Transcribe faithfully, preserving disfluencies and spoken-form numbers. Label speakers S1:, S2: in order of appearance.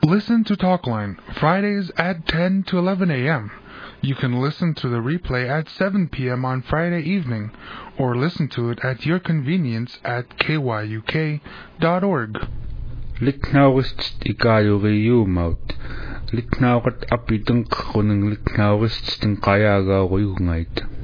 S1: Listen to Talkline Fridays at ten to eleven a.m. You can listen to the replay at seven p.m. on Friday evening, or listen to it at your convenience at k y u k dot org.
S2: Litnaurist ikayuriyumaut. Litnaurat apiteng kuneng litnaurist tin qayaagauriyungait.